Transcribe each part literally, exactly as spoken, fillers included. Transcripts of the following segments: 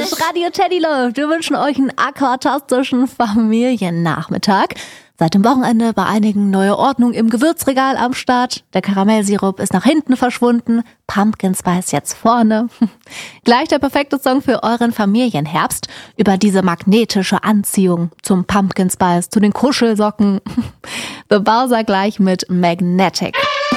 Was Radio Teddy läuft. Wir wünschen euch einen aquatastischen Familiennachmittag. Seit dem Wochenende bei einigen neue Ordnung im Gewürzregal am Start. Der Karamellsirup ist nach hinten verschwunden. Pumpkin Spice jetzt vorne. Gleich der perfekte Song für euren Familienherbst. Über diese magnetische Anziehung zum Pumpkin Spice, zu den Kuschelsocken. The Bowser gleich mit Magnetic.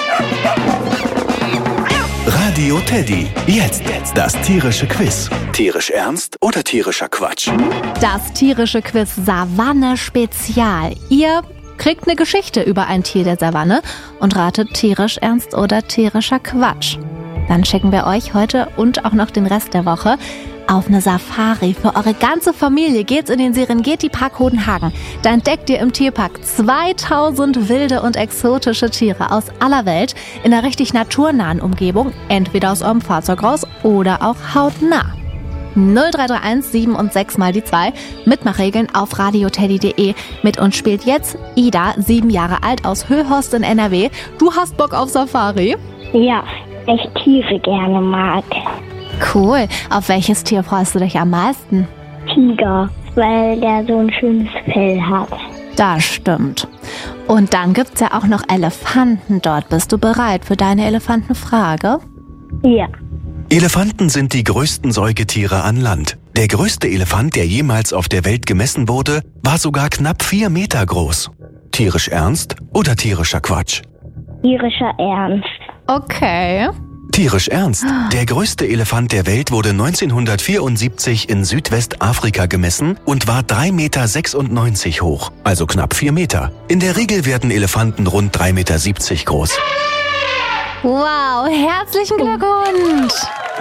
Radio Teddy. Jetzt das tierische Quiz. Tierisch ernst oder tierischer Quatsch? Das tierische Quiz Savanne Spezial. Ihr kriegt eine Geschichte über ein Tier der Savanne und ratet tierisch ernst oder tierischer Quatsch. Dann schicken wir euch heute und auch noch den Rest der Woche auf eine Safari. Für eure ganze Familie geht's in den Serengeti-Park Hodenhagen. Da entdeckt ihr im Tierpark zweitausend wilde und exotische Tiere aus aller Welt in einer richtig naturnahen Umgebung, entweder aus eurem Fahrzeug raus oder auch hautnah. null drei drei eins sieben und sechs mal die zwei. Mitmachregeln auf radioteddy punkt de. Mit uns spielt jetzt Ida, sieben Jahre alt, aus Höhorst in N R W. Du hast Bock auf Safari? Ja, ich Tiere gerne mag. Cool. Auf welches Tier freust du dich am meisten? Tiger, weil der so ein schönes Fell hat. Das stimmt. Und dann gibt's ja auch noch Elefanten dort. Bist du bereit für deine Elefantenfrage? Ja. Elefanten sind die größten Säugetiere an Land. Der größte Elefant, der jemals auf der Welt gemessen wurde, war sogar knapp vier Meter groß. Tierisch ernst oder tierischer Quatsch? Tierischer Ernst. Okay. Tierisch ernst. Der größte Elefant der Welt wurde neunzehnhundertvierundsiebzig in Südwestafrika gemessen und war drei Meter sechsundneunzig hoch, also knapp vier Meter. In der Regel werden Elefanten rund drei Meter siebzig groß. Wow, herzlichen Glückwunsch!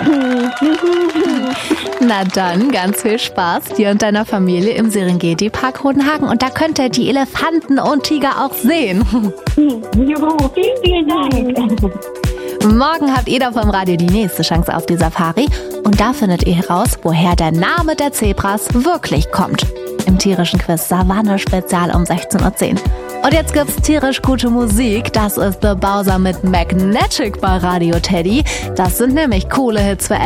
Na dann, ganz viel Spaß dir und deiner Familie im Serengeti-Park Hodenhagen. Und da könnt ihr die Elefanten und Tiger auch sehen. Juhu, vielen, vielen Dank. Morgen habt ihr da vom Radio die nächste Chance auf die Safari. Und da findet ihr heraus, woher der Name der Zebras wirklich kommt. Im tierischen Quiz Savanne Spezial um sechzehn Uhr zehn. Und jetzt gibt's tierisch gute Musik. Das ist The Bowser mit Magnetic bei Radio Teddy. Das sind nämlich coole Hits für